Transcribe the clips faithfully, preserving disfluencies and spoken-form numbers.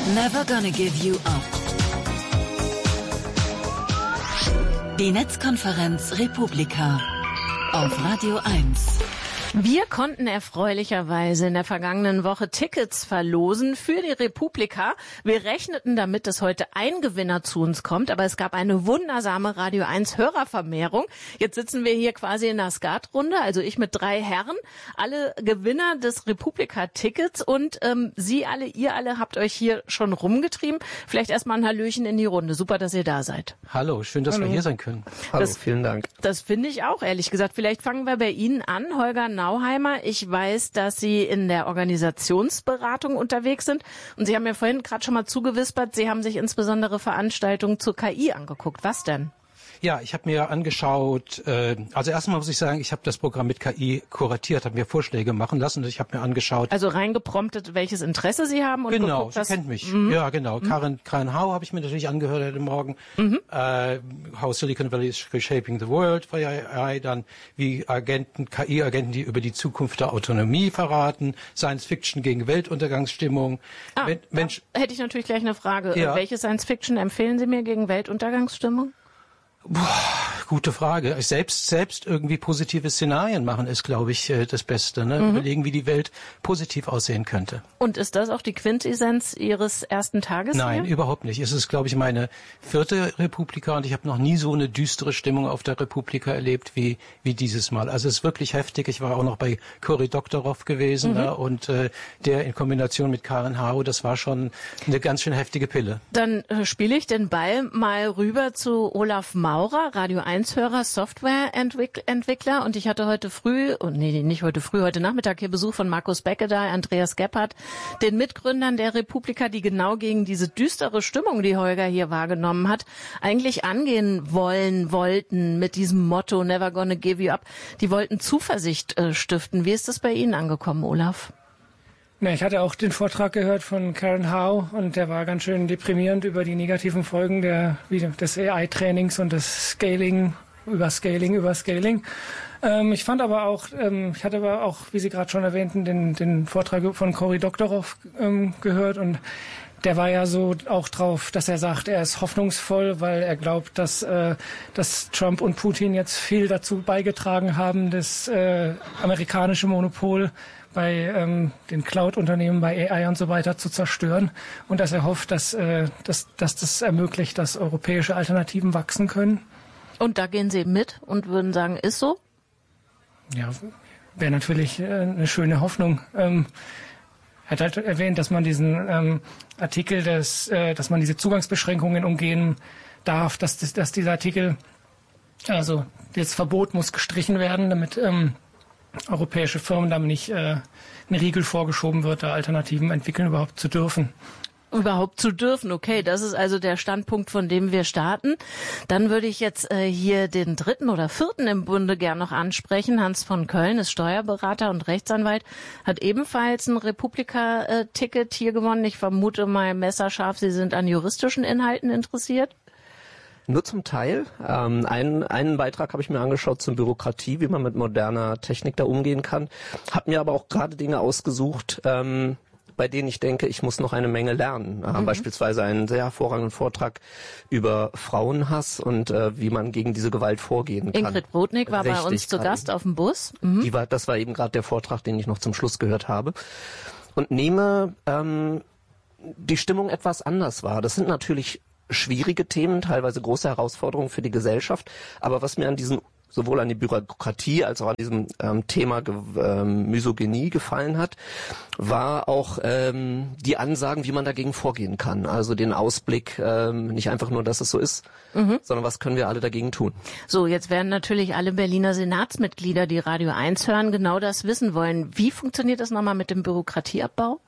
Never gonna give you up. Die Netzkonferenz Republika auf Radio eins. Wir konnten erfreulicherweise in der vergangenen Woche Tickets verlosen für die Republika. Wir rechneten damit, dass heute ein Gewinner zu uns kommt, aber es gab eine wundersame Radio eins Hörervermehrung. Jetzt sitzen wir hier quasi in der Skatrunde, also ich mit drei Herren, alle Gewinner des Republika-Tickets und ähm, Sie alle, ihr alle habt euch hier schon rumgetrieben. Vielleicht erstmal ein Hallöchen in die Runde. Super, dass ihr da seid. Hallo, schön, dass Hallo. wir hier sein können. Hallo, das, vielen Dank. Das finde ich auch, ehrlich gesagt. Vielleicht fangen wir bei Ihnen an, Holger Nauheimer. Ich weiß, dass Sie in der Organisationsberatung unterwegs sind. Und Sie haben mir vorhin gerade schon mal zugewispert, Sie haben sich insbesondere Veranstaltungen zur K I angeguckt. Was denn? Ja, ich habe mir angeschaut, äh, also erstmal muss ich sagen, ich habe das Programm mit K I kuratiert, habe mir Vorschläge machen lassen und ich habe mir angeschaut. Also reingepromptet, welches Interesse Sie haben? Und genau, geguckt, sie was... kennt mich. Mhm. Ja, genau. Mhm. Karen, Karen Hau habe ich mir natürlich angehört heute Morgen. Mhm. Äh, How Silicon Valley is Reshaping the World bei A I, dann wie Agenten, K I-Agenten, die über die Zukunft der Autonomie verraten, Science Fiction gegen Weltuntergangsstimmung. Ah, wenn, Mensch, hätte ich natürlich gleich eine Frage. Ja. Welche Science Fiction empfehlen Sie mir gegen Weltuntergangsstimmung? Boah, gute Frage. Selbst selbst irgendwie positive Szenarien machen ist, glaube ich, das Beste. Ne? Mhm. Überlegen, wie die Welt positiv aussehen könnte. Und ist das auch die Quintessenz Ihres ersten Tages? Nein, hier? Überhaupt nicht. Es ist, glaube ich, meine vierte Republika und ich habe noch nie so eine düstere Stimmung auf der Republika erlebt wie wie dieses Mal. Also es ist wirklich heftig. Ich war auch noch bei Cory Doctorow gewesen, mhm. ne? und äh, der in Kombination mit Karen Hau, das war schon eine ganz schön heftige Pille. Dann äh, spiele ich den Ball mal rüber zu Olaf Maurer, Radio eins Hörer, Softwareentwickler. Und ich hatte heute früh, und nee, nicht heute früh, heute Nachmittag hier Besuch von Markus Beckedahl, Andreas Gebhardt, den Mitgründern der Republika, die genau gegen diese düstere Stimmung, die Holger hier wahrgenommen hat, eigentlich angehen wollen, wollten mit diesem Motto Never gonna give you up. Die wollten Zuversicht äh, stiften. Wie ist das bei Ihnen angekommen, Olaf? Na, ich hatte auch den Vortrag gehört von Karen Hau und der war ganz schön deprimierend über die negativen Folgen der, des A I-Trainings und des Scaling, über Scaling, über Scaling. Ähm, ich fand aber auch, ähm, ich hatte aber auch, wie Sie gerade schon erwähnten, den, den Vortrag von Cory Doctorow ähm, gehört und der war ja so auch drauf, dass er sagt, er ist hoffnungsvoll, weil er glaubt, dass, äh, dass Trump und Putin jetzt viel dazu beigetragen haben, das äh, amerikanische Monopol bei ähm, den Cloud-Unternehmen, bei A I und so weiter zu zerstören und dass er hofft, dass, äh, dass, dass das ermöglicht, dass europäische Alternativen wachsen können. Und da gehen Sie mit und würden sagen, ist so? Ja, wäre natürlich äh, eine schöne Hoffnung. Ähm, er hat halt erwähnt, dass man diesen ähm, Artikel, des, äh, dass man diese Zugangsbeschränkungen umgehen darf, dass, das, dass dieser Artikel, also das Verbot muss gestrichen werden, damit ähm, europäische Firmen damit nicht äh, ein Riegel vorgeschoben wird, da Alternativen entwickeln überhaupt zu dürfen. Überhaupt zu dürfen, okay, das ist also der Standpunkt, von dem wir starten. Dann würde ich jetzt äh, hier den dritten oder vierten im Bunde gern noch ansprechen. Hans von Köln ist Steuerberater und Rechtsanwalt, hat ebenfalls ein Republika-Ticket hier gewonnen. Ich vermute mal messerscharf, Sie sind an juristischen Inhalten interessiert. Nur zum Teil. Ähm, einen, einen Beitrag habe ich mir angeschaut zur Bürokratie, wie man mit moderner Technik da umgehen kann. Hab mir aber auch gerade Dinge ausgesucht, ähm, bei denen ich denke, ich muss noch eine Menge lernen. Mhm. Beispielsweise einen sehr hervorragenden Vortrag über Frauenhass und äh, wie man gegen diese Gewalt vorgehen kann. Ingrid Brodnik war Richtig, bei uns zu Gast auf dem Bus. Mhm. Die war, das war eben gerade der Vortrag, den ich noch zum Schluss gehört habe. Und nehme ähm, die Stimmung etwas anders wahr. Das sind natürlich schwierige Themen, teilweise große Herausforderungen für die Gesellschaft. Aber was mir an diesen, sowohl an die Bürokratie als auch an diesem ähm, Thema ähm, Misogynie gefallen hat, war auch ähm, die Ansagen, wie man dagegen vorgehen kann. Also den Ausblick, ähm, nicht einfach nur, dass es so ist, mhm. sondern was können wir alle dagegen tun. So, jetzt werden natürlich alle Berliner Senatsmitglieder, die Radio eins hören, genau das wissen wollen. Wie funktioniert das nochmal mit dem Bürokratieabbau?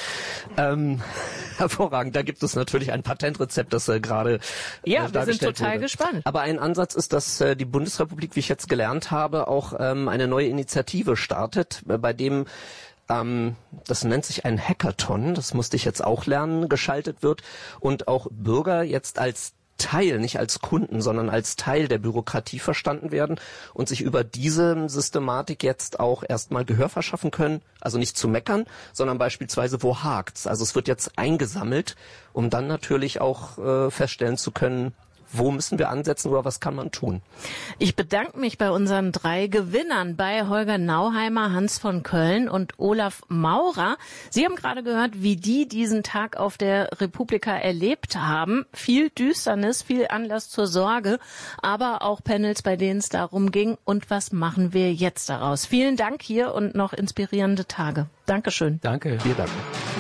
Ähm, hervorragend. Da gibt es natürlich ein Patentrezept, das äh, gerade ja, äh, wir sind total wurde. gespannt. Aber ein Ansatz ist, dass äh, die Bundesrepublik, wie ich jetzt gelernt habe, auch ähm, eine neue Initiative startet, äh, bei dem ähm, das nennt sich ein Hackathon, das musste ich jetzt auch lernen, geschaltet wird und auch Bürger jetzt als Teil, nicht als Kunden, sondern als Teil der Bürokratie verstanden werden und sich über diese Systematik jetzt auch erstmal Gehör verschaffen können. Also nicht zu meckern, sondern beispielsweise, wo hakt's? Also es wird jetzt eingesammelt, um dann natürlich auch äh, feststellen zu können, wo müssen wir ansetzen oder was kann man tun? Ich bedanke mich bei unseren drei Gewinnern, bei Holger Nauheimer, Hans von Köln und Olaf Maurer. Sie haben gerade gehört, wie die diesen Tag auf der Republika erlebt haben. Viel Düsternis, viel Anlass zur Sorge, aber auch Panels, bei denen es darum ging, und was machen wir jetzt daraus? Vielen Dank hier und noch inspirierende Tage. Dankeschön. Danke. Wir danken.